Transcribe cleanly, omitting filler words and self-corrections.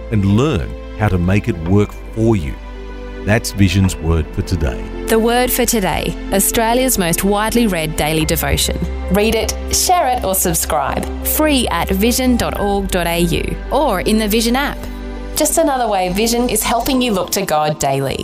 and learn how to make it work for you. That's Vision's Word for today. The Word for Today, Australia's most widely read daily devotion. Read it, share it or subscribe. Free at vision.org.au or in the Vision app. Just another way Vision is helping you look to God daily.